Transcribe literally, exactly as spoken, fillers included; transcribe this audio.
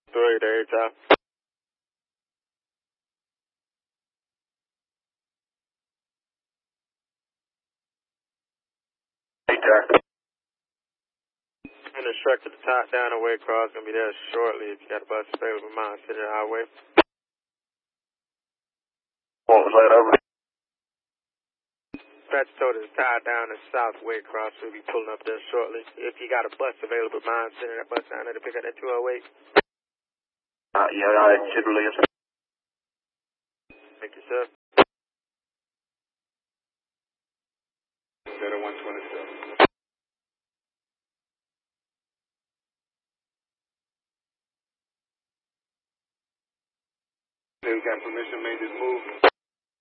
Three to eight top. Eight top. And instructor to top down and way cross. Gonna be there shortly if you got a bus available. Mine City Highway. What was that over? Dispatch told us tied down the south way cross. We'll be pulling up there shortly. If you got a bus available, mine City, that bus down there to pick up that two oh eight. Uh, yeah, I should release. Thank you, sir. one twenty-seven. You got permission to make this move?